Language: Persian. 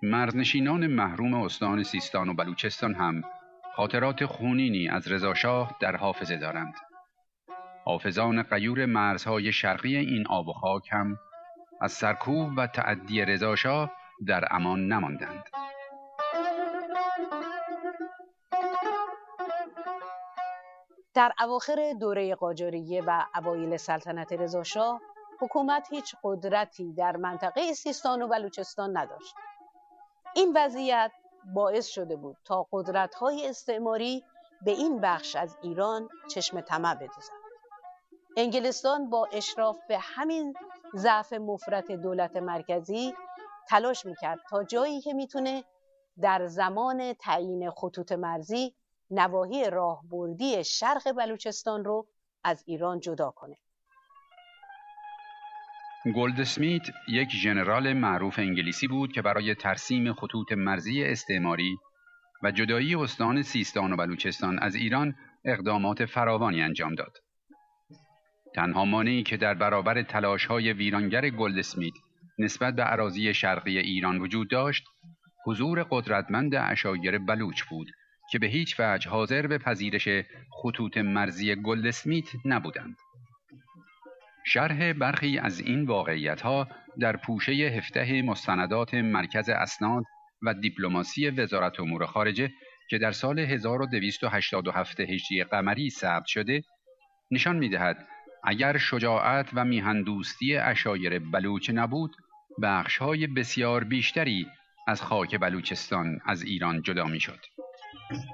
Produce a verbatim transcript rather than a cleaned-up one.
مرزنشینان محروم استان سیستان و بلوچستان هم خاطرات خونینی از رضاشاه در حافظه دارند. حافظان غیور مرزهای شرقی این آب و خاک هم از سرکوب و تعدی رضاشاه در امان نماندند. در اواخر دوره قاجاریه و اوایل سلطنت رضاشاه حکومت هیچ قدرتی در منطقه سیستان و بلوچستان نداشت. این وضعیت باعث شده بود تا قدرت‌های استعماری به این بخش از ایران چشم طمع بدوزند. انگلستان با اشراف به همین ضعف مفرط دولت مرکزی تلاش میکرد تا جایی که میتونه در زمان تعیین خطوط مرزی نواحی راهبردی شرق بلوچستان رو از ایران جدا کنه. گلدسمیت یک ژنرال معروف انگلیسی بود که برای ترسیم خطوط مرزی استعماری و جدایی استان سیستان و بلوچستان از ایران اقدامات فراوانی انجام داد. تنها مانعی که در برابر تلاش‌های ویرانگر گلدسمیت نسبت به اراضی شرقی ایران وجود داشت، حضور قدرتمند عشایر بلوچ بود که به هیچ وجه حاضر به پذیرش خطوط مرزی گلدسمیت نبودند. شرح برخی از این واقعیت‌ها در پوشه هفده مستندات مرکز اسناد و دیپلماسی وزارت امور خارجه که در سال هزار و دویست و هشتاد و هفت هجری قمری ثبت شده نشان می‌دهد اگر شجاعت و میهن‌دوستی عشایر بلوچ نبود، بخش‌های بسیار بیشتری از خاک بلوچستان از ایران جدا می‌شد.